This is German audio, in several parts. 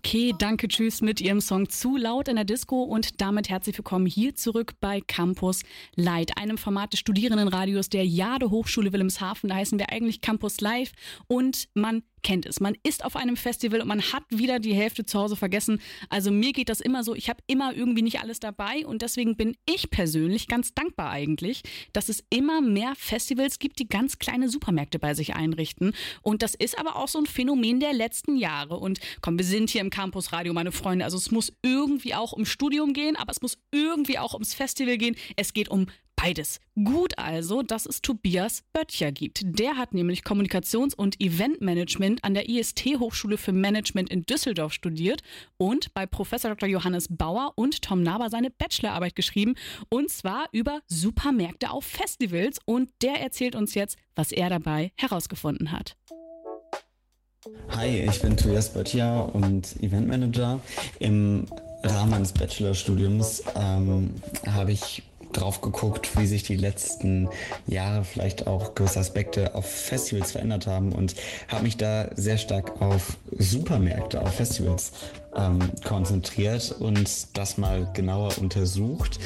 Okay, danke, tschüss mit ihrem Song Zu laut in der Disco und damit herzlich willkommen hier zurück bei Campus Light, einem Format des Studierendenradios der Jade Hochschule Wilhelmshaven. Da heißen wir eigentlich Campus Live und man kennt es. Man ist auf einem Festival und man hat wieder die Hälfte zu Hause vergessen. Also mir geht das immer so, ich habe immer irgendwie nicht alles dabei und deswegen bin ich persönlich ganz dankbar eigentlich, dass es immer mehr Festivals gibt, die ganz kleine Supermärkte bei sich einrichten. Und das ist aber auch so ein Phänomen der letzten Jahre. Und komm, wir sind hier im Campusradio, meine Freunde. Also es muss irgendwie auch ums Studium gehen, aber es muss irgendwie auch ums Festival gehen. Es geht um beides. Gut also, dass es Tobias Böttcher gibt. Der hat nämlich Kommunikations- und Eventmanagement an der IST Hochschule für Management in Düsseldorf studiert und bei Professor Dr. Johannes Bauer und Tom Naber seine Bachelorarbeit geschrieben, und zwar über Supermärkte auf Festivals, und der erzählt uns jetzt, was er dabei herausgefunden hat. Hi, ich bin Tobias Böttcher und Eventmanager. Im Rahmen meines Bachelorstudiums habe ich drauf geguckt, wie sich die letzten Jahre vielleicht auch gewisse Aspekte auf Festivals verändert haben und habe mich da sehr stark auf Supermärkte, auf Festivals konzentriert und das mal genauer untersucht.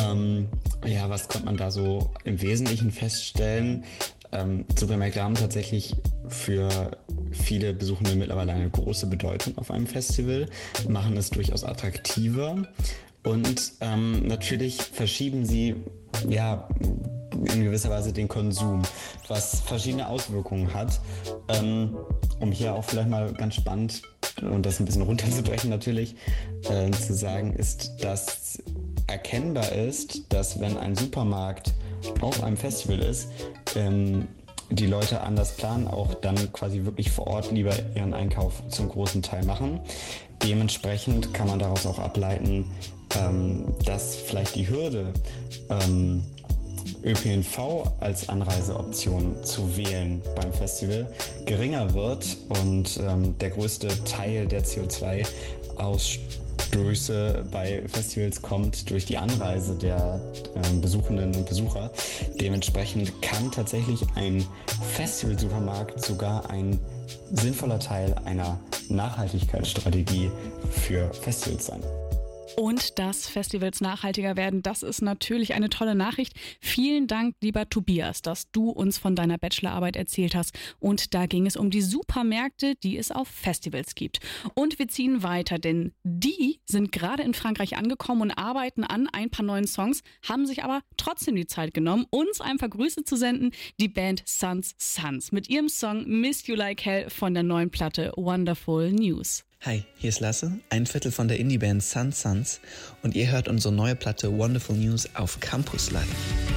Was konnte man da so im Wesentlichen feststellen? Supermärkte haben tatsächlich für viele Besuchende mittlerweile eine große Bedeutung auf einem Festival, machen es durchaus attraktiver. Und natürlich verschieben sie in gewisser Weise den Konsum, was verschiedene Auswirkungen hat. Um hier auch vielleicht mal ganz spannend und das ein bisschen runterzubrechen natürlich, zu sagen, ist, dass erkennbar ist, dass wenn ein Supermarkt auf einem Festival ist, die Leute anders planen, auch dann quasi wirklich vor Ort lieber ihren Einkauf zum großen Teil machen. Dementsprechend kann man daraus auch ableiten, dass vielleicht die Hürde, ÖPNV als Anreiseoption zu wählen beim Festival geringer wird und der größte Teil der CO2-Ausstöße bei Festivals kommt durch die Anreise der Besuchenden und Besucher. Dementsprechend kann tatsächlich ein Festivalsupermarkt sogar ein sinnvoller Teil einer Nachhaltigkeitsstrategie für Festivals sein. Und dass Festivals nachhaltiger werden, das ist natürlich eine tolle Nachricht. Vielen Dank, lieber Tobias, dass du uns von deiner Bachelorarbeit erzählt hast. Und da ging es um die Supermärkte, die es auf Festivals gibt. Und wir ziehen weiter, denn die sind gerade in Frankreich angekommen und arbeiten an ein paar neuen Songs, haben sich aber trotzdem die Zeit genommen, uns ein paar Grüße zu senden. Die Band Sons Sons mit ihrem Song Miss You Like Hell von der neuen Platte Wonderful News. Hi, hier ist Lasse, ein Viertel von der Indie-Band Sons Sons, und ihr hört unsere neue Platte Wonderful News auf Campus Live.